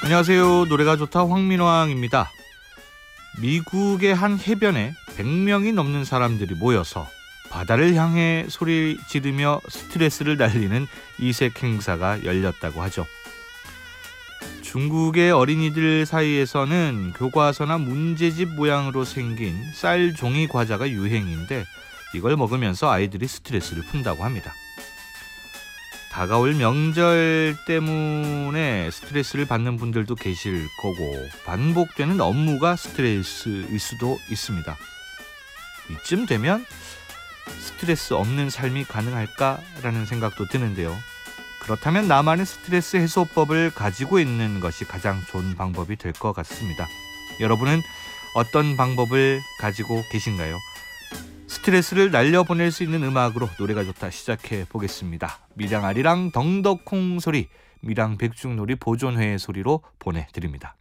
안녕하세요. 노래가 좋다 황민왕입니다. 미국의 한 해변에 100명이 넘는 사람들이 모여서 바다를 향해 소리 지르며 스트레스를 날리는 이색 행사가 열렸다고 하죠. 중국의 어린이들 사이에서는 교과서나 문제집 모양으로 생긴 쌀 종이 과자가 유행인데 이걸 먹으면서 아이들이 스트레스를 푼다고 합니다. 다가올 명절 때문에 스트레스를 받는 분들도 계실 거고 반복되는 업무가 스트레스일 수도 있습니다. 이쯤 되면 스트레스 없는 삶이 가능할까라는 생각도 드는데요. 그렇다면 나만의 스트레스 해소법을 가지고 있는 것이 가장 좋은 방법이 될 것 같습니다. 여러분은 어떤 방법을 가지고 계신가요? 스트레스를 날려보낼 수 있는 음악으로 노래가 좋다 시작해 보겠습니다. 미량아리랑 덩덕콩 소리, 미랑 백중놀이 보존회의 소리로 보내드립니다.